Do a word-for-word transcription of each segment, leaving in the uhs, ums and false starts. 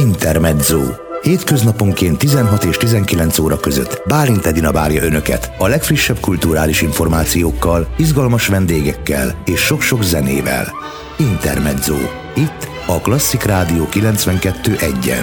Intermezzo. Hétköznaponként tizenhat és tizenkilenc óra között Bálint Edina várja Önöket a legfrissebb kulturális információkkal, izgalmas vendégekkel és sok-sok zenével. Intermezzo. Itt a Klasszik Rádió kilencvenkettő egyen.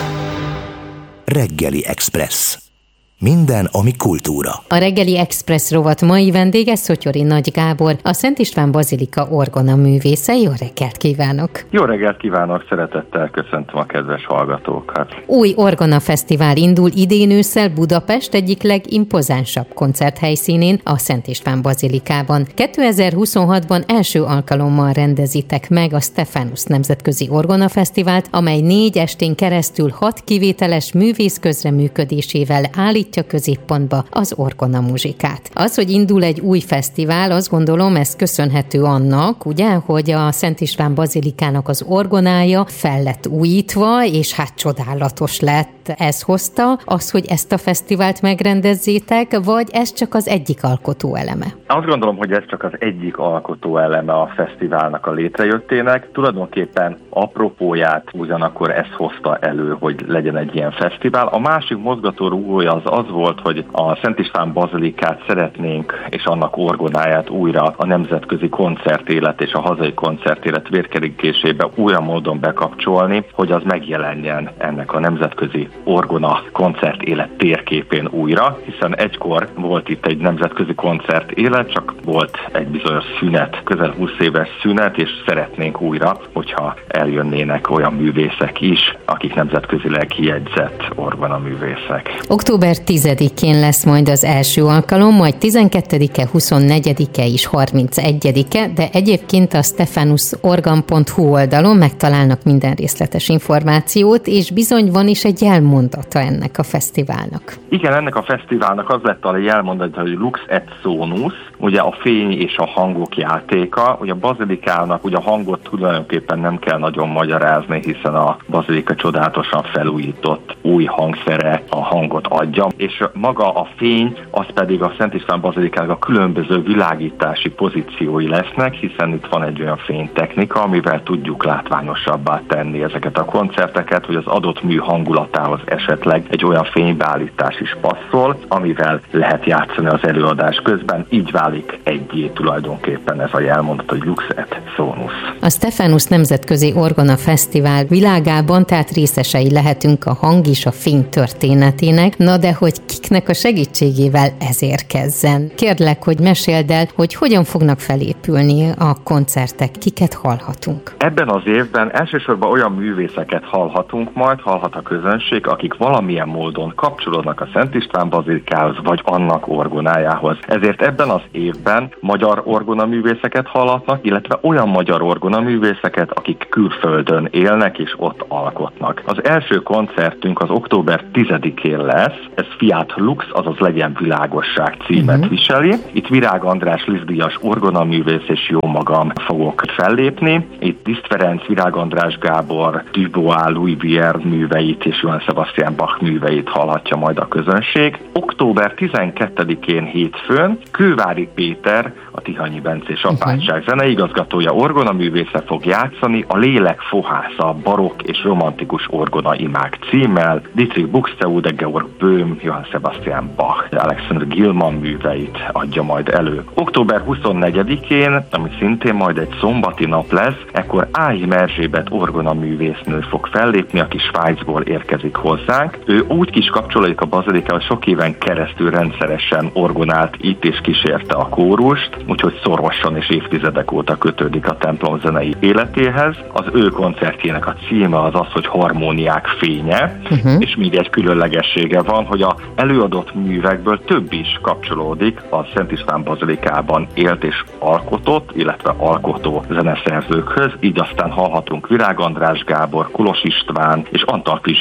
Reggeli Express. Minden, ami kultúra. A Reggeli Express rovat mai vendége Szotyori Nagy Gábor, a Szent István Bazilika orgona művésze. Jó reggelt kívánok! Jó reggelt kívánok! Szeretettel köszöntöm a kedves hallgatókat! Új orgona fesztivál indul idén ősszel Budapest egyik legimpozánsabb koncerthelyszínén, a Szent István Bazilikában. kétezer-huszonhatban első alkalommal rendezitek meg a Stephanus Nemzetközi Orgona Fesztivált, amely négy estén keresztül hat kivételes művész közreműködésével állít középpontba az orgona muzsikát. Az, hogy indul egy új fesztivál, azt gondolom, ez köszönhető annak, ugye, hogy a Szent István Bazilikának az orgonája fel lett újítva, és hát csodálatos lett. Ez hozta az, hogy ezt a fesztivált megrendezzétek, vagy ez csak az egyik alkotó eleme? Azt gondolom, hogy ez csak az egyik alkotó eleme a fesztiválnak a létrejöttének. Tulajdonképpen apropóját ugyanakkor ez hozta elő, hogy legyen egy ilyen fesztivál. A másik mozgatórugója az az volt, hogy a Szent István Bazilikát szeretnénk, és annak orgonáját újra a nemzetközi koncertélet és a hazai koncertélet vérkeringésébe újra módon bekapcsolni, hogy az megjelenjen ennek a nemzetközi orgona koncertélet térképén újra, hiszen egykor volt itt egy nemzetközi koncertélet, csak volt egy bizonyos szünet, közel húsz éves szünet, és szeretnénk újra, hogyha eljönnének olyan művészek is, akik nemzetközileg kijegyzett orgona művészek. október tizedikén lesz majd az első alkalom, majd tizenkettedike, huszonnegyedike és harmincegyedike, de egyébként a stephanus organ pont hu oldalon megtalálnak minden részletes információt, és bizony van is egy jelmondata ennek a fesztiválnak. Igen, ennek a fesztiválnak az lett a jelmondata, hogy Lux et Sonus, ugye a fény és a hangok játéka. Ugye a bazilikának ugye a hangot tulajdonképpen nem kell nagyon magyarázni, hiszen a bazilika csodálatosan felújított új hangszere a hangot adja, és maga a fény, az pedig a Szent István Bazilikának a különböző világítási pozíciói lesznek, hiszen itt van egy olyan fénytechnika, amivel tudjuk látványosabbá tenni ezeket a koncerteket, hogy az adott mű hangulatához esetleg egy olyan fénybeállítás is passzol, amivel lehet játszani az előadás közben, így válik egyé tulajdonképpen ez a jelmondat, hogy Lux et Sonus. A Stephanus Nemzetközi Orgona Fesztivál világában, tehát részesei lehetünk a hang és a fény történetének, na de hogy kiknek a segítségével ez érkezzen. Kérlek, hogy meséld el, hogy hogyan fognak felépülni a koncertek, kiket hallhatunk. Ebben az évben elsősorban olyan művészeket hallhatunk majd, hallhat a közönség, akik valamilyen módon kapcsolódnak a Szent István Bazilikához, vagy annak orgonájához. Ezért ebben az évben magyar orgonaművészeket hallhatnak, illetve olyan magyar orgonaművészeket, akik külföldön élnek és ott alkotnak. Az első koncertünk az október tizedikén lesz, ez Fiat Lux, azaz Legyen Világosság címet uh-huh. viseli. Itt Virág András Liszt-díjas orgonaművész és jó magam fogok fellépni. Itt Liszt Ferenc, Virág András Gábor, Dubois, Louis Vierne műveit és Johann Sebastian Bach műveit hallhatja majd a közönség. október tizenkettedikén hétfőn Kővári Péter, a Tihanyi Bencés Apátság uh-huh. zeneigazgatója, orgonaművésze fog játszani a Lélek Fohásza barokk és romantikus orgona imák címmel. Dietrich Buxtehude, Georg Böhm, Johann Sebastian Bach, Alexander Gilman műveit adja majd elő. október huszonnegyedikén, ami szintén majd egy szombati nap lesz, ekkor Áhim Erzsébet orgonaművésznő fog fellépni, aki Svájcból érkezik hozzánk. Ő úgy kis kapcsolódik a bazilikához, sok éven keresztül rendszeresen orgonált itt és kísérte a kórust, úgyhogy szorosan és évtizedek óta kötődik a templom zenei életéhez. Az ő koncertjének a címe az az, hogy Harmóniák fénye, uh-huh. és még egy különlegessége van, hogy a előadott művekből több is kapcsolódik a Szent István Bazilikában élt és alkotott, illetve alkotó zeneszerzőkhöz, így aztán hallhatunk Virág András Gábor, Kolos István és Antalpi Zsíros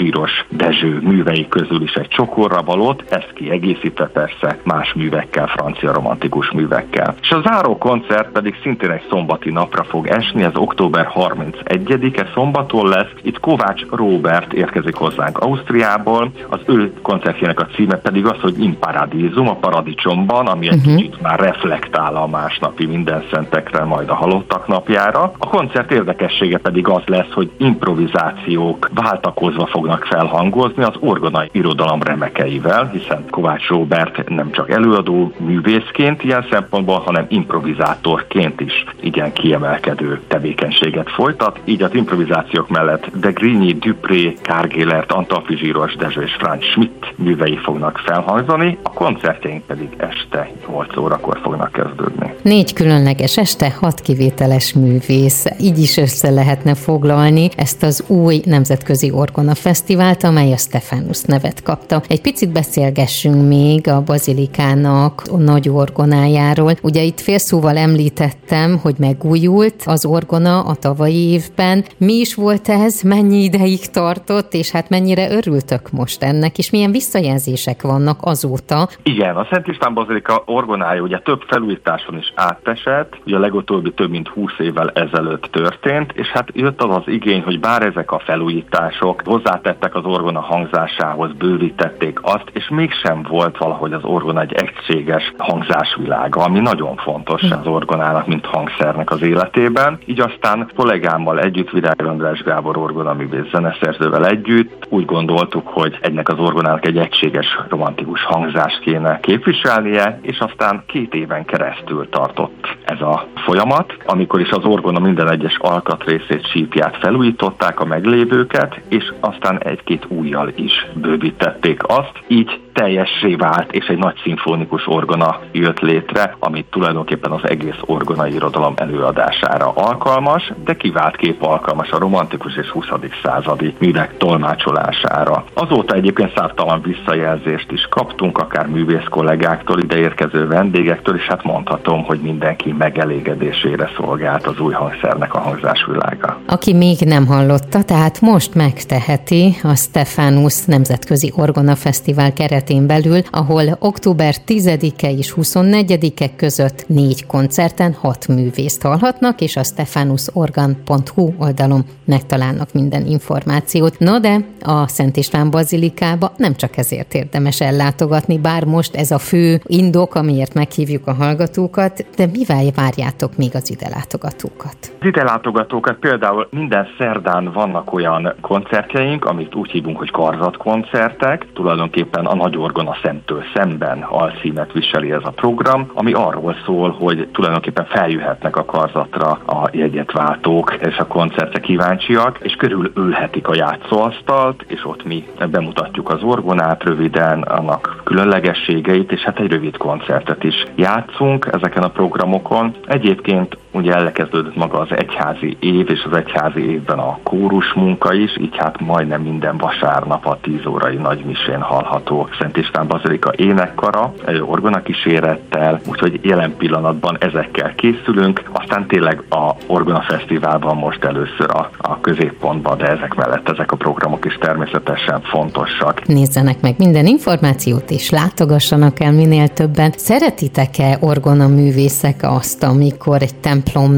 Dezső művei közül is egy csokorra valót, ezt kiegészítve persze más művekkel, francia romantikus művekkel. És a záró koncert pedig szintén egy szombati napra fog esni, ez október harmincegyedike szombaton lesz. Itt Kovács Róbert érkezik hozzánk Ausztriából, az ő koncertjének a címe pedig az, hogy In Paradisum, a paradicsomban, ami egy uh-huh. kicsit már reflektál a másnapi Mindenszentekre, majd a halottak napjára. A koncert érdekessége pedig az lesz, hogy improvizációk váltakozva fognak felhangozni az orgonai irodalom remekeivel, hiszen Kovács Róbert nem csak előadó művészként ilyen szempontból, hanem improvizátorként is igen kiemelkedő tevékenységet folytat. Így az improvizációk mellett de Grigny, Dupré, Kárgélert, Antal Zsíros, Dezső és Franz Schmidt művei fognak felhangzani, a koncertjeink pedig este nyolc órakor fognak kezdődni. Négy különleges este, hat kivételes művész. Így is össze lehetne foglalni ezt az új nemzetközi orgona fesztivált, amely a Stephanus nevet kapta. Egy picit beszélgessünk még a bazilikának a nagy orgonájáról. Ugye itt félszóval említettem, hogy megújult az orgona a tavalyi évben. Mi is volt ez, mennyi ideig tartott, és hát mennyire örültök most ennek, és milyen visszajelzések vannak azóta? Igen, a Szent István bazilika orgonája ugye több felújításon is átesett, ugye a legutóbbi több mint húsz évvel ezelőtt történt, és hát jött az az igény, hogy bár ezek a felújítások hozzátettek az orgona hangzásához, bővítették azt, és mégsem volt valahogy az orgona egy egységes hangzásvilága, ami nagyon fontos az orgonának, mint hangszernek az életében. Így aztán kollégámmal együtt, Virág András Gábor orgonaművész zeneszerzővel együtt úgy gondoltuk, hogy ennek az orgonának egy egységes romantikus hangzást kéne képviselnie, és aztán két éven keresztül tartott ez a folyamat, amikor is az orgona minden egyes alkatrészét, sípját felújították, a meglévőket, és aztán egy-két újjal is bővítették azt, így teljessé vált, és egy nagy szimfonikus orgona jött létre, amit tulajdonképpen az egész orgonai irodalom előadására alkalmas, de kivált kép alkalmas a romantikus és huszadik századi művek tolmácsolására. Azóta egyébként számtalan visszajelzést is kaptunk, akár művész kollégáktól, ideérkező vendégektől, és hát mondhatom, hogy mindenki megelégedésére szolgált az új hangszernek a hangzásvilága. Aki még nem hallotta, tehát most megteheti a Stephanus Nemzetközi Orgona Fesztivál keretén belül, ahol október tizedike és huszonnegyedike között négy koncerten hat művészt hallhatnak, és a stephanusorgan pont hu oldalon megtalálnak minden információt. No de a Szent István bazilikába nem csak ezért érdemes ellátogatni, bár most ez a fő indok, amiért meghívjuk a hallgatókat, de mivel várjátok még az ide látogatókat? Az ide látogatókat például minden szerdán vannak olyan koncertjeink, amit úgy hívunk, hogy karzatkoncertek, tulajdonképpen a nagy orgona szemtől szemben alcímet viseli ez a program, ami arról szól, hogy tulajdonképpen feljöhetnek a karzatra a jegyetváltók és a koncertre kíváncsiak, és körül ülhetik a játszóasztalt, és ott mi bemutatjuk az orgonát röviden, annak különlegességeit, és hát egy rövid koncertet is játszunk ezeken a programokon. Egyébként ugye elkezdődött maga az egyházi év, és az egyházi évben a kórus munka is, így hát majdnem minden vasárnap a tíz órai nagymisén hallható Szent István bazilika énekkara, orgona kísérettel, úgyhogy jelen pillanatban ezekkel készülünk, aztán tényleg a Orgona Fesztiválban most először a, a középpontban, de ezek mellett ezek a programok is természetesen fontosak. Nézzenek meg minden információt, és látogassanak el minél többen. Szeretitek-e orgona művészek azt, amikor egy templom